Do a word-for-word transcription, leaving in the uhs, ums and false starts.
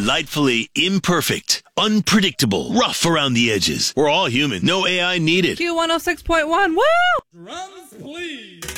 Delightfully imperfect, unpredictable, rough around the edges. We're all human. No A I needed. Q one oh six point one. Woo! Drums, please.